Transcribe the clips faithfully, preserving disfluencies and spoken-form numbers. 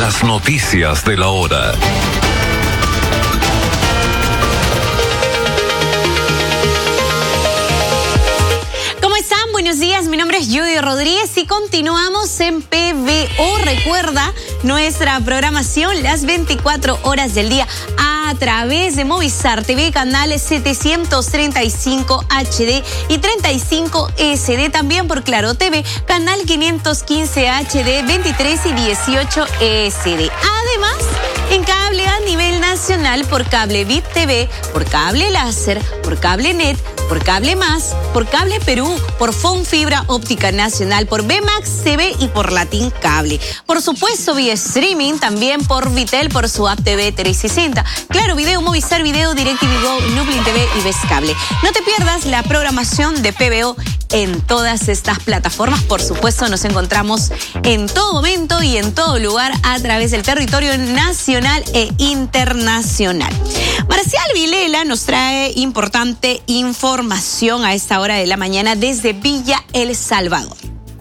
Las noticias de la hora. Buenos días, mi nombre es Judy Rodríguez y continuamos en P B O. Recuerda nuestra programación las veinticuatro horas del día a través de Movistar T V, canales setecientos treinta y cinco H D y treinta y cinco S D. También por Claro T V, canal quinientos quince H D, veintitrés y dieciocho S D. Además, en cable a nivel nacional por Cable V I P T V, por Cable Láser, por Cable Net, por Cable Más, por Cable Perú, por Fon Fibra Óptica Nacional, por B Max T V y por Latin Cable. Por supuesto, vía streaming, también por Vitel, por su app T V trescientos sesenta. Claro Video, Movistar Video, DirecTV Go, Nublin T V y Ves Cable. No te pierdas la programación de P B O en todas estas plataformas. Por supuesto, nos encontramos en todo momento y en todo lugar a través del territorio nacional e internacional. Marcial Vilela nos trae importante información a esta hora de la mañana desde Villa El Salvador.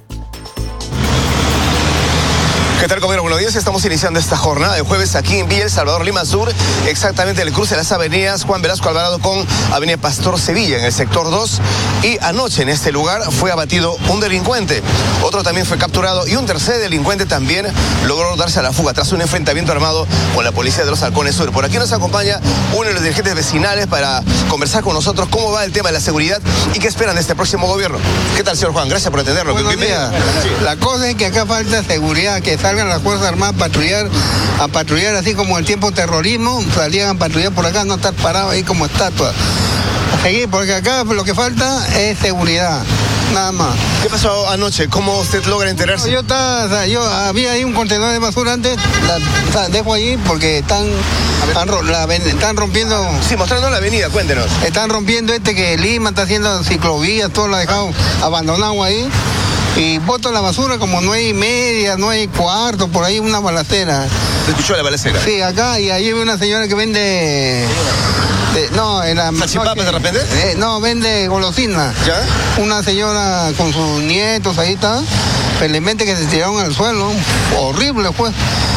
¿Qué tal, compañeros? Buenos días. Estamos iniciando esta jornada de jueves aquí en Villa El Salvador, Lima Sur, exactamente en el cruce de las avenidas Juan Velasco Alvarado con Avenida Pastor Sevilla, en el sector dos. Y anoche en este lugar fue abatido un delincuente. Otro también fue capturado y un tercer delincuente también logró darse a la fuga tras un enfrentamiento armado con la policía de los Halcones Sur. Por aquí nos acompaña uno de los dirigentes vecinales para conversar con nosotros cómo va el tema de la seguridad y qué esperan de este próximo gobierno. ¿Qué tal, señor Juan? Gracias por atenderlo. Buenos días. La cosa es que acá falta seguridad, que salgan las Fuerzas Armadas a patrullar, a patrullar así como el tiempo terrorismo, salían a patrullar por acá, no estar parados ahí como estatuas. A seguir, porque acá lo que falta es seguridad, nada más. ¿Qué pasó anoche? ¿Cómo usted logra enterarse? Yo estaba, o sea, yo había ahí un contenedor de basura antes, la, o sea, dejo ahí porque están, están, la, están rompiendo. Sí, mostrando la avenida, cuéntenos. Están rompiendo este que Lima está haciendo ciclovías, todo lo ha dejado abandonado ahí. Y boto la basura como no hay media, no hay cuarto, por ahí una balacera. ¿Se escuchó la balacera? Sí, acá, y ahí ve una señora que vende... De, no, en la... ¿Salchipapas no, de repente? Eh, no, vende golosina. ¿Ya? Una señora con sus nietos, ahí está, felizmente que se tiraron al suelo, horrible pues.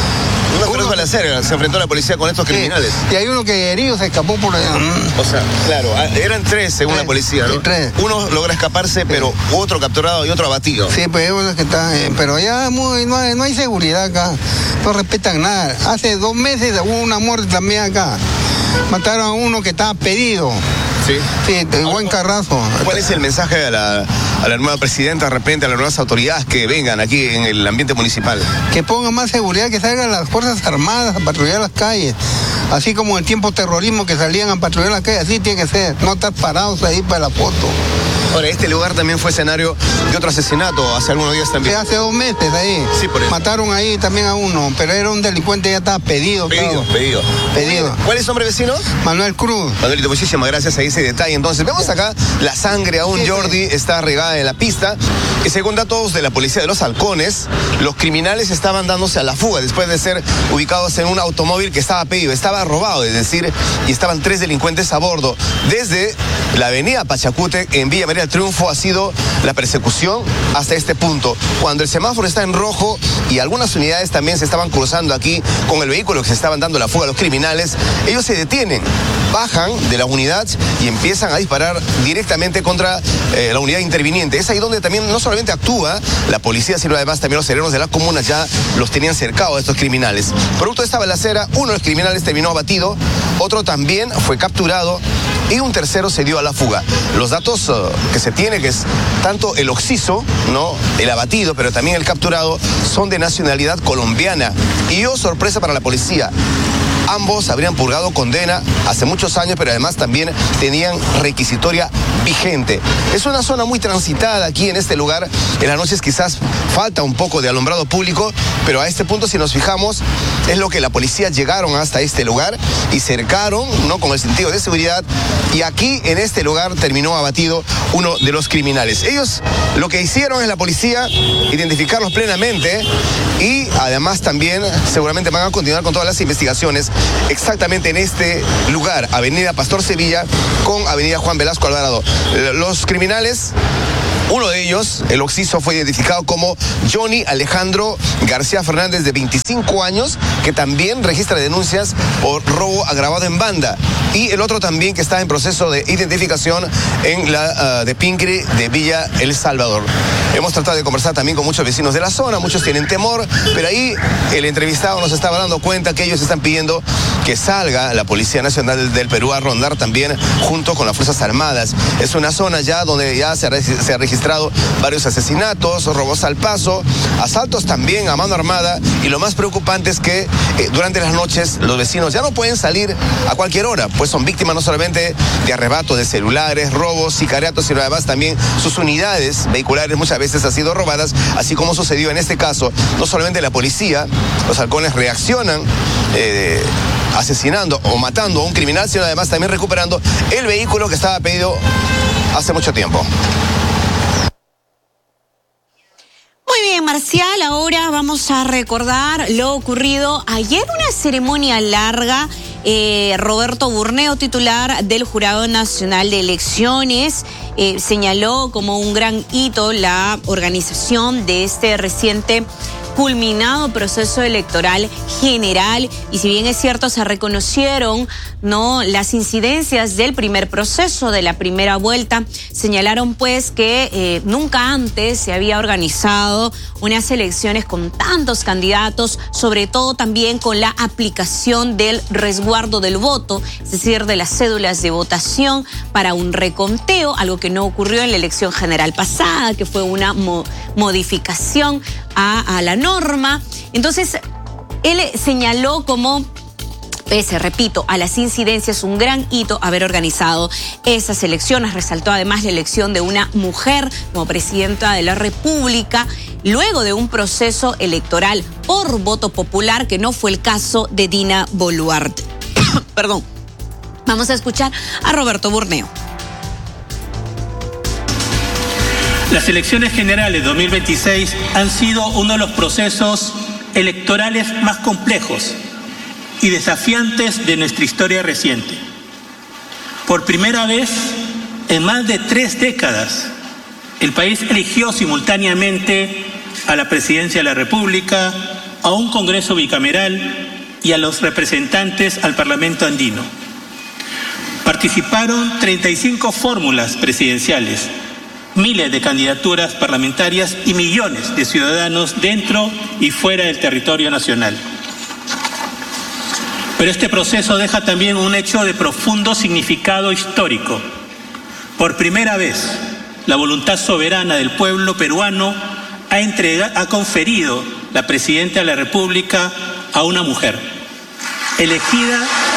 Una feroz balacera, se enfrentó a la policía con estos criminales. Sí, y hay uno que herido se escapó por allá. O sea, claro, eran tres según tres, la policía, ¿no? Sí, tres. Uno logra escaparse, sí, pero otro capturado y otro abatido. Sí, pues uno que está, pero ya muy, no, hay, no hay seguridad acá, no respetan nada. Hace dos meses hubo una muerte también acá. Mataron a uno que estaba pedido. Sí. Sí, de buen carrazo. ¿Cuál es el mensaje a la, a la nueva presidenta, de repente, a las nuevas autoridades que vengan aquí en el ambiente municipal? Que pongan más seguridad, que salgan las Fuerzas Armadas a patrullar las calles. Así como en tiempo terrorismo que salían a patrullar las calles, así tiene que ser. No estar parados ahí para la foto. Ahora, este lugar también fue escenario de otro asesinato hace algunos días también. Sí, hace dos meses ahí. Sí, por eso. Mataron ahí también a uno, pero era un delincuente, ya estaba pedido. Pedido, claro. pedido. Pedido. ¿Cuál es su nombre, vecino? Manuel Cruz. Manuelito, muchísimas gracias a ese detalle. Entonces, vemos acá la sangre aún, sí, Jordi, sí, está regada en la pista. Y según datos de la policía de los Halcones, los criminales estaban dándose a la fuga después de ser ubicados en un automóvil que estaba pedido, estaba robado, es decir, y estaban tres delincuentes a bordo. Desde la avenida Pachacute en Villa María del Triunfo ha sido la persecución hasta este punto. Cuando el semáforo está en rojo y algunas unidades también se estaban cruzando aquí con el vehículo que se estaban dando la fuga a los criminales, ellos se detienen, bajan de la unidad y empiezan a disparar directamente contra eh, la unidad interviniente. Es ahí donde también no solamente actúa la policía, sino además también los serenos de las comunas ya los tenían cercados a estos criminales. Producto de esta balacera, uno de los criminales terminó abatido, otro también fue capturado y un tercero se dio a la fuga. Los datos uh, que se tiene, que es tanto el occiso, ¿no?, el abatido, pero también el capturado, son de nacionalidad colombiana. Y oh, sorpresa para la policía, ambos habrían purgado condena hace muchos años, pero además también tenían requisitoria vigente. Es una zona muy transitada aquí en este lugar. En las noches quizás falta un poco de alumbrado público, pero a este punto, si nos fijamos, es lo que la policía llegaron hasta este lugar y cercaron, ¿no?, con el sentido de seguridad. Y aquí, en este lugar, terminó abatido uno de los criminales. Ellos lo que hicieron es la policía identificarlos plenamente y además también seguramente van a continuar con todas las investigaciones exactamente en este lugar, Avenida Pastor Sevilla con Avenida Juan Velasco Alvarado. Los criminales, Uno de ellos, el occiso, fue identificado como Johnny Alejandro García Fernández, de veinticinco años, que también registra denuncias por robo agravado en banda. Y el otro también, que está en proceso de identificación en la uh, de Pincre de Villa El Salvador. Hemos tratado de conversar también con muchos vecinos de la zona, muchos tienen temor, pero ahí el entrevistado nos estaba dando cuenta que ellos están pidiendo que salga la Policía Nacional del Perú a rondar también junto con las Fuerzas Armadas. Es una zona ya donde ya se ha, se ha registrado varios asesinatos, robos al paso, asaltos también a mano armada, y lo más preocupante es que eh, durante las noches los vecinos ya no pueden salir a cualquier hora, pues son víctimas no solamente de arrebato de celulares, robos, sicariatos, sino además también sus unidades vehiculares muchas veces han sido robadas, así como sucedió en este caso. No solamente la policía, los halcones reaccionan eh, asesinando o matando a un criminal, sino además también recuperando el vehículo que estaba pedido hace mucho tiempo. Muy bien, Marcial, ahora vamos a recordar lo ocurrido ayer, una ceremonia larga. Eh, Roberto Burneo, titular del Jurado Nacional de Elecciones, eh, señaló como un gran hito la organización de este reciente culminado proceso electoral general, y si bien es cierto se reconocieron no las incidencias del primer proceso, de la primera vuelta, señalaron pues que eh, nunca antes se había organizado unas elecciones con tantos candidatos, sobre todo también con la aplicación del resguardo del voto, es decir, de las cédulas de votación para un reconteo, algo que no ocurrió en la elección general pasada, que fue una mo modificación a, a la norma. Entonces, él señaló como, pese, repito, a las incidencias, un gran hito haber organizado esas elecciones. Resaltó además la elección de una mujer como presidenta de la República, luego de un proceso electoral por voto popular, que no fue el caso de Dina Boluarte. Perdón. Vamos a escuchar a Roberto Burneo. Las elecciones generales dos mil veintiséis han sido uno de los procesos electorales más complejos y desafiantes de nuestra historia reciente. Por primera vez en más de tres décadas, el país eligió simultáneamente a la Presidencia de la República, a un Congreso bicameral y a los representantes al Parlamento andino. Participaron treinta y cinco fórmulas presidenciales, miles de candidaturas parlamentarias y millones de ciudadanos dentro y fuera del territorio nacional. Pero este proceso deja también un hecho de profundo significado histórico. Por primera vez, la voluntad soberana del pueblo peruano ha, entregado, ha conferido la Presidenta de la República a una mujer, elegida